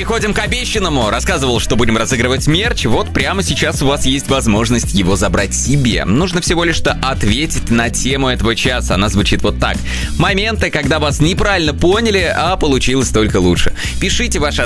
переходим к обещанному. Рассказывал, что будем разыгрывать мерч. Вот прямо сейчас у вас есть возможность его забрать себе. Нужно всего лишь ответить на тему этого часа. Она звучит вот так. Моменты, когда вас неправильно поняли, а получилось только лучше. Пишите ваши